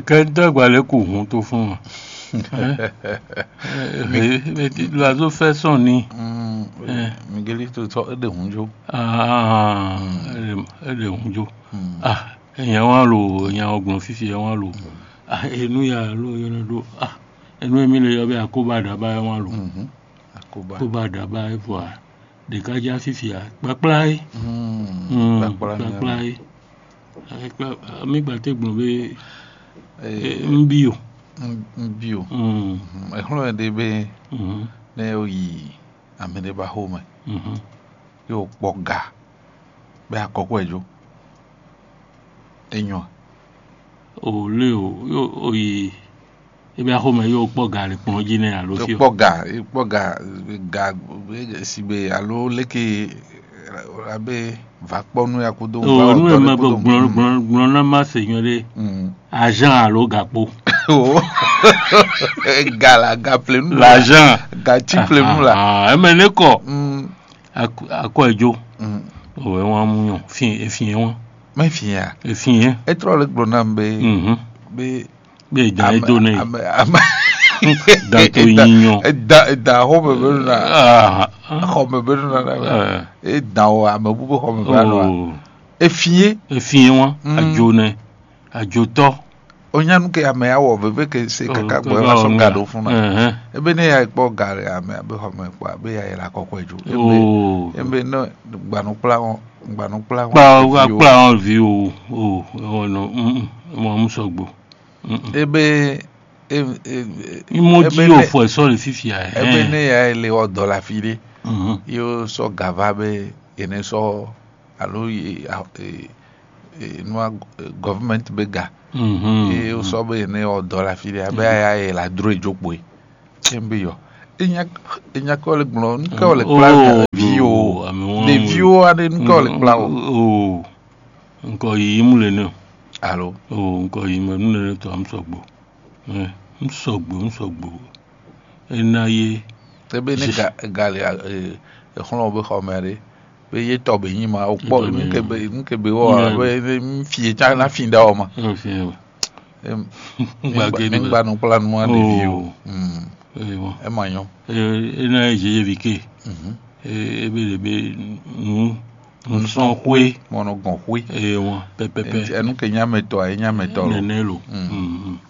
kẹ́ńtà gbalẹ̀ kò hun tó fún wọn. L'oiseau fait son nid. Miguelito tọ́ ẹ̀dẹ̀ hun jó. Ẹ̀dẹ̀ hun jó. Èèyàn wọn lò èèyàn ọgbọ̀n fífi ẹ̀ wọn lò. Ẹnu yà ló yẹn lò. Ẹnu èmi lè yọ bí àkóbá dàbá ẹ̀ wọn lò. Àkóbá dàbá ẹ̀ fọ à. Dèkájà fífi à pàpàlàyé. Pàpàlàyé. Mi gbàtẹ́ gbọ̀n bẹ́ẹ̀ ń bí o. Bio. Ehlo ende be ne oyi amene ba home. Yo poga. Be akoko ejo. Enyo. O le o yo oyi ebe home yo poga le pon jine alo fi. Poga ga sibe alo leke abe va ponu yakudo ba. O nu e ma gbon na ma senyore. Agent alo gapo. Gala gaplenu l'argent gati plenu la emeneko akọ ejo o we wọn mu yan fin wọn ma fin ya e tro le gbona be ja ejo ne da to yinyan da ho be na ho be na e da o amabu be ho me ba no e fin wọn ajo ne ajo to Onyanu ke ame awo bebe ke se kaka gbo e so gado fun na ebe ne ya ipo gare ame abe ho me pa be ya ira kokko eju ebe no gbanu pla won pa on vi o no mo mu sogbo ebe mo di o fo so le fifi ya ebe ne ya ile o dollar fide yo so gava be ene so alo no government bega e o so be ne o dollar fi ya be ya e la dro ejopo embe yo enya ko le gbon ko le plan view the view ade ko le plan nko yi mu le no allo nko yi mu le to am sogbo enaye tebe ne gali e kholo be khomere be ye to be yin ma o po nke be wo be fi cha na fin da o ma ngba no plan mo de view e ma yon na je vike be le be nous son kwe mono gon kwe won pepepe enu ke nya meto nenelo